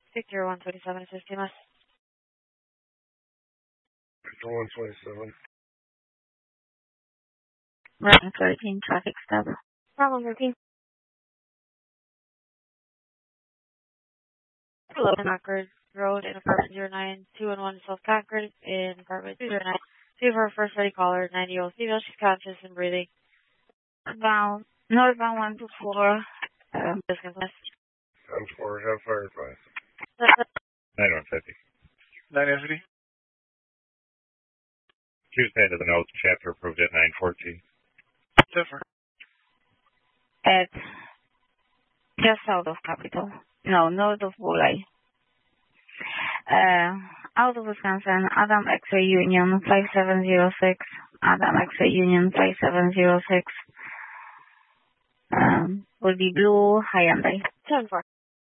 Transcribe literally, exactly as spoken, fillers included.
Victor one twenty-seven, assisting us. Victor one twenty-seven. Route thirteen, traffic stop. Problem thirteen. Hello, Concord Road in apartment zero nine two one one South Concord in apartment two zero nine. Two for our first ready caller, ninety-year-old female. She's conscious and breathing. About northbound one two four. Um, Disconfessed. ten four, have fire advice. nine one fifty. nine fifty. Tuesday to the notes, chapter approved at nine fourteen. Different. at just south of Capitol. No, north of Bulay. Uh, out of Wisconsin, Adam X-ray Union five seven zero six. Adam X-ray Union five seven zero six. Um, will be blue Hyundai. ten four.